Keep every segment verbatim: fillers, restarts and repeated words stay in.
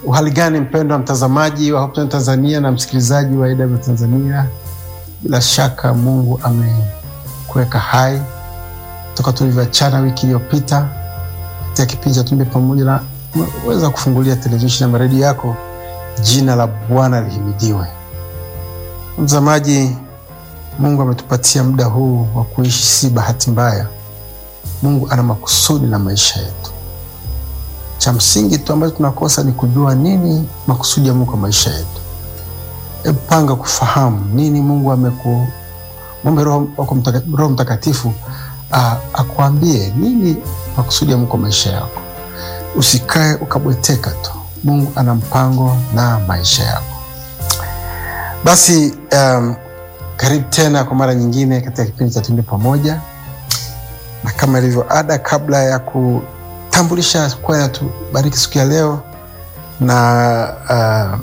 Uhali gani mpendwa mtazamaji wa Hope Tanzania na msikilizaji wa A W Tanzania? Bila shaka Mungu amekuweka hai toka tulivyoachana wiki iliyopita katika kipindi cha Tuimbe Pamoja, na unaweza kufungulia televisheni na redio yako. Jina la Bwana lihimidiwe. Mtazamaji, Mungu ametupatia muda huu wa kuishi, si bahati mbaya. Mungu ana makusudi na maisha yetu. Cha msingi tu ambacho tunakosa ni kujua nini makusudi ya Mungu kwa maisha yetu. Hebu panga kufahamu nini Mungu ameku Mungu Roho wako Mtakatifu, Roho Mtakatifu akuambie nini makusudi ya Mungu kwa maisha yako. Usikae ukabweteka tu. Mungu ana mpango na maisha yako. Basi um, karibu tena kwa mara nyingine katika kipindi cha Tuimbe Pamoja. Na kama ilivyo ada, kabla ya kutambulisha kwa tubariki siku ya leo na uh,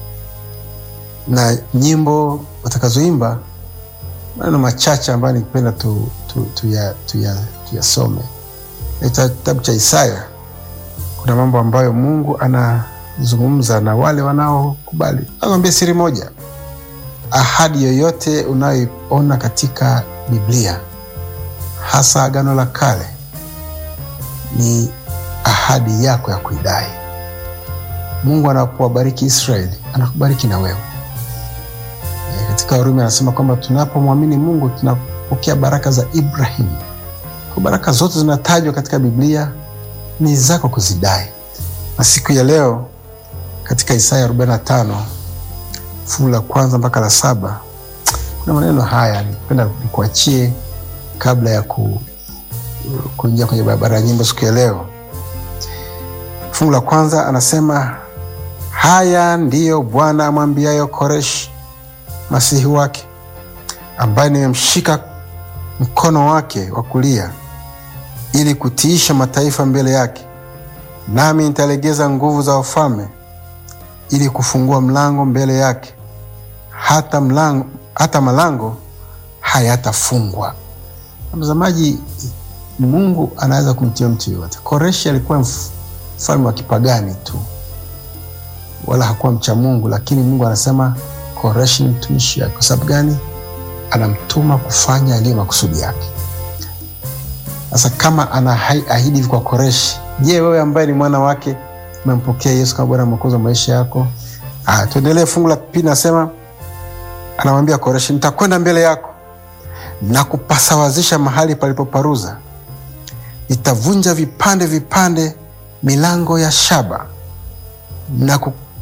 na nyimbo watakazoimba, maneno machache ambayo ningependa tu tu tu ya tu ya tuyasome. Kitabu cha Isaya. Kuna mambo ambayo Mungu anazungumza na wale wanaokubali. Nakwambia siri moja. Ahadi yoyote unayoiona katika Biblia, hasa Agano la Kale, ni ahadi yako ya kuidai. Mungu anapowabariki Israeli, anakubariki na wewe. E, katika Warumi anasema kwamba tunapomwamini Mungu tunapokea baraka za Ibrahim. Kwa baraka zote zinatajwa katika Biblia ni zako kuzidai. Na siku ya leo katika Isaya arobaini na tano fungu la kwanza mpaka la saba, kuna maneno haya nipenda nikuachie kabla ya ku, kuingia kwenye barabara ya nyimbo siku ya leo. Fungu la kwanza anasema, haya ndiyo Bwana amwambiayo Koreshi masihi wake, ambaye nimemshika mkono wake wa kulia ili kutiisha mataifa mbele yake, nami nitalegeza nguvu za wafalme ili kufungua mlango mbele yake, hata mlango hata malango hayatafungwa. Mtazamaji, Mungu anaweza kumtia mtu yote. Koreshi alikuwa mfalme wa kipagani tu, wala hakuwa mcha Mungu, lakini Mungu anasema Koreshi ni mtumishi wake. Kwa sababu gani? Anamtuma kufanya aliyo makusudi yake. Sasa kama anaahidi kwa Koreshi, je, wewe ambaye ni mwana wake umempokea Yesu kama Bwana Mwokozi wa maisha yako? Ah, tuendelee. Fungu la pili nasema, anamwambia Koreshi, nitakwenda mbele yako na kupasawazisha mahali palipoparuza. Nitavunja vipande vipande milango ya shaba na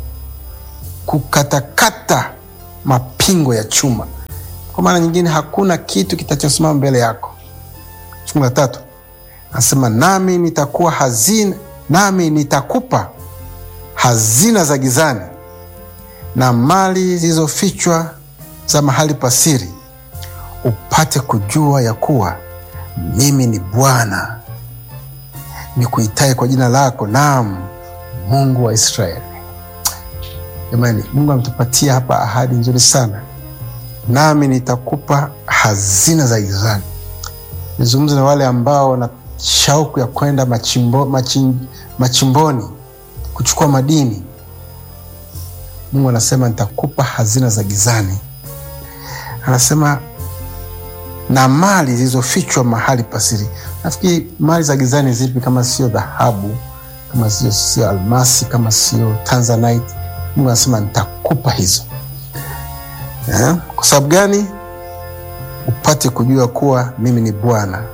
kukatakata mapingo ya chuma. Kwa maana nyingine, hakuna kitu kitachosimama mbele yako. Fungu la tatu anasema, nami nitakuwa hazina nami nitakupa hazina za gizani na mali zilizofichwa za mahali pasiri, upate kujua ya kuwa mimi ni Bwana nikuitaye kwa jina lako, naam, Mungu wa Israeli. Jamani, Mungu ametupatia hapa ahadi nzuri sana. Nami nitakupa hazina za gizani. Nizungumze na wale ambao wana shauku ya kwenda machimbo, machim, machimboni kuchukua madini. Mungu anasema nitakupa hazina za gizani. Anasema na mali zilizofichwa mahali pasiri. Nafikiri mali za gizani zipi kama sio dhahabu, kama sio sio almasi, kama sio tanzanite? Mungu anasema nitakupa hizo. Eh? Kwa sababu gani? Upate kujua kuwa mimi ni Bwana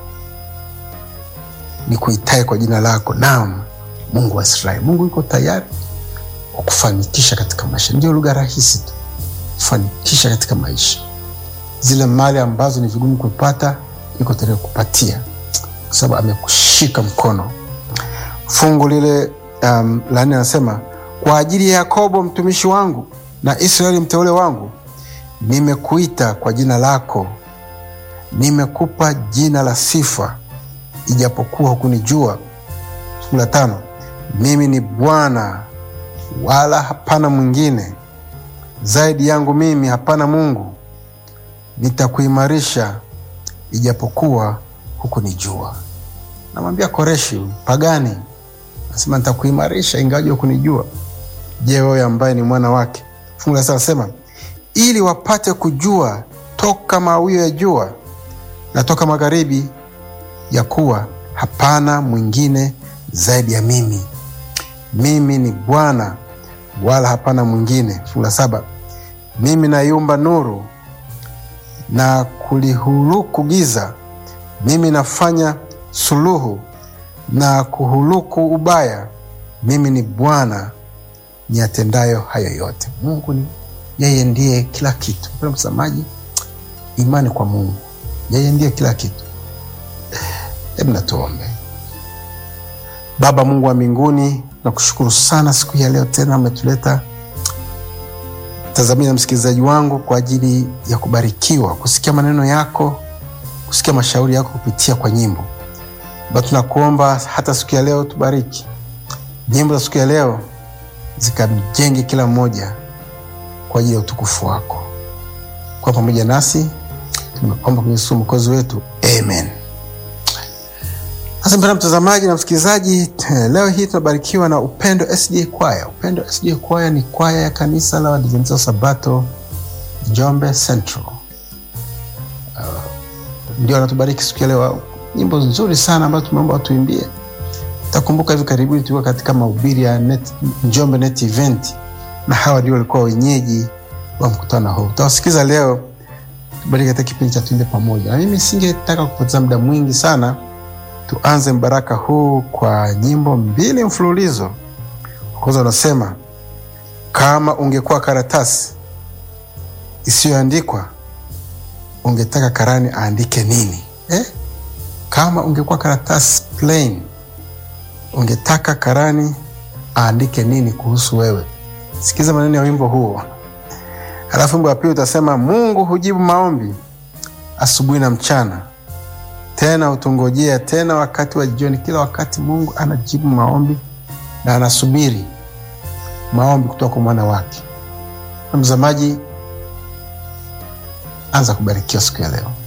nikuitaye kwa jina lako, naam, Mungu wa Israeli. Mungu yuko tayari kukufanikisha katika maisha. Ndio lugha rahisi tu. Kufanikisha katika maisha. Zile mali ambazo ni vigumu kupata, yuko tayari kukupatia kwa sababu amekushika mkono. Fungu lile um, la nne anasema, kwa ajili ya Yakobo mtumishi wangu na Israeli mteule wangu, nimekuita kwa jina lako, nimekupa jina la sifa, ijapokuwa hukunijua. Fungu la tano, mimi ni Bwana wala hapana mwingine, zaidi yangu mimi hapana Mungu. Nitakuimarisha ijapokuwa hukunijua. Namwambia Koreshi pagani, nasema nitakuimarisha ingawa hukunijua. Je, wewe ambaye ni mwana wake? Fungu la saba nasema, ili wapate kujua toka mawio ya jua na toka magharibi, ya kuwa hapana mwingine zaidi ya mimi. Mimi ni Bwana, wala hapana mwingine. Fungu la saba, mimi naiumba nuru na kulihuluku giza. Mimi nafanya suluhu na kuhuluku ubaya. Mimi ni Bwana niyatendayo hayo yote. Mungu ni yeye ndiye kila kitu. Mpendwa mtazamaji, imani kwa Mungu, yeye ndiye kila kitu. Hebu na tuombe. Baba Mungu wa mbinguni, nakushukuru sana siku ya leo tena umetuleta tazamia msikilizaji wangu kwa ajili ya kubarikiwa, kusikia maneno yako, kusikia mashauri yako kupitia kwa nyimbo. Baba tunakuomba hata siku ya leo tubariki. Nyimbo za siku ya leo zikamjenge kila mmoja kwa ajili ya utukufu wako. Kwa pamoja nasi tunaomba kwa Yesu Mwokozi wetu. Amen. Sasa mpendwa mtazamaji na msikilizaji, leo hii tunabarikiwa na Upendo S D A Choir. Upendo S D A Choir ni kwaya ya kanisa la Waadventista wa Sabato Njombe Central. Uh, ndio anatubariki siku ya leo. Nyimbo nzuri sana ambazo tumeomba watuimbie. Takumbuka hivi karibuni tulikuwa katika mahubiri ya net, Njombe Net Event, na hawa ndio walikuwa wenyeji wa mkutano huu. Tutawasikiza leo, tubariki katika kipindi cha Tuimbe Pamoja. Na mimi singetaka kupoteza muda mwingi sana. Tuanze mbaraka huu kwa nyimbo mbili mfululizo. Kwanza unasema, kama ungekuwa karatasi isiyoandikwa, ungetaka karani aandike nini? Eh? Kama ungekuwa karatasi plain, ungetaka karani aandike nini kuhusu wewe? Sikiza maneno ya wimbo huo. Halafu wimbo wa pili utasema, Mungu hujibu maombi asubuhi na mchana, tena utungojea tena wakati wa jioni. Kila wakati Mungu anajibu maombi na anasubiri maombi kutoka kwa mwana wake. Mtazamaji, anza kubarikiwa siku ya leo.